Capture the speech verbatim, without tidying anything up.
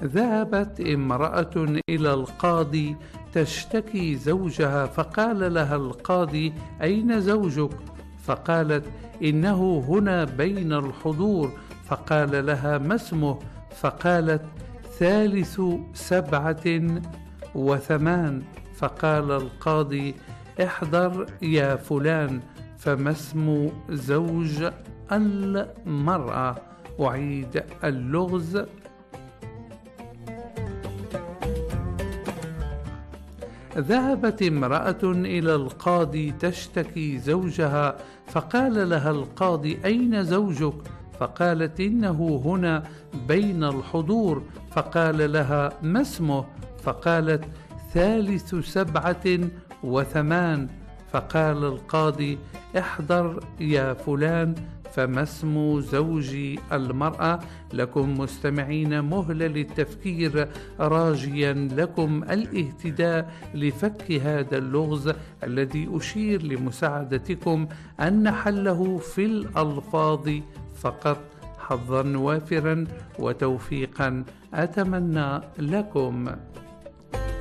ذهبت امرأة إلى القاضي تشتكي زوجها، فقال لها القاضي: أين زوجك؟ فقالت: إنه هنا بين الحضور. فقال لها: ما اسمه؟ فقالت: ثالث سبعة وثمان. فقال القاضي: احضر يا فلان، فما اسم زوج المرأة؟ أعيد اللغز: ذهبت امرأة إلى القاضي تشتكي زوجها، فقال لها القاضي: أين زوجك؟ فقالت: إنه هنا بين الحضور. فقال لها: ما اسمه؟ فقالت: ثالث سبعة وثمان. فقال القاضي: احضر يا فلان، فما اسم زوج المرأة؟ لكم مستمعين مهلة للتفكير، راجيا لكم الاهتداء لفك هذا اللغز الذي أشير لمساعدتكم أن حله في الألفاظ فقط. حظا وافرا وتوفيقا أتمنى لكم.